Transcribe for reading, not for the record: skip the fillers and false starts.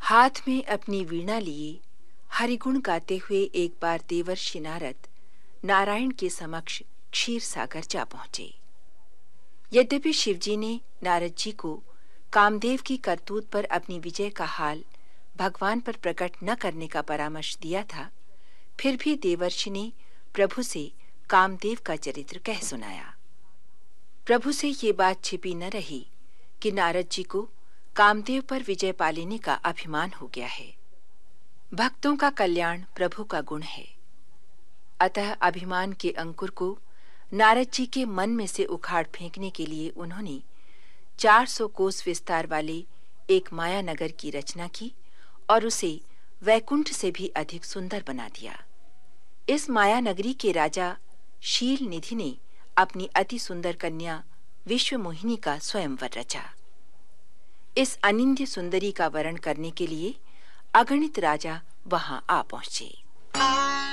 हाथ में अपनी वीणा लिए हरिगुण गाते हुए एक बार देवर्षि नारद नारायण के समक्ष क्षीर सागर जा पहुंचे। यद्यपि शिवजी ने नारद जी को कामदेव की करतूत पर अपनी विजय का हाल भगवान पर प्रकट न करने का परामर्श दिया था, फिर भी देवर्षि ने प्रभु से कामदेव का चरित्र कह सुनाया। प्रभु से ये बात छिपी न रही कि नारद जी को कामदेव पर विजय पा लेने का अभिमान हो गया है। भक्तों का कल्याण प्रभु का गुण है, अतः अभिमान के अंकुर को नारद जी के मन में से उखाड़ फेंकने के लिए उन्होंने 400 कोस विस्तार वाले एक माया नगर की रचना की और उसे वैकुंठ से भी अधिक सुंदर बना दिया। इस माया नगरी के राजा शील निधि ने अपनी अति सुंदर कन्या विश्वमोहिनी का स्वयंवर रचा। इस अनिंद्य सुंदरी का वरण करने के लिए अगणित राजा वहां आ पहुंचे।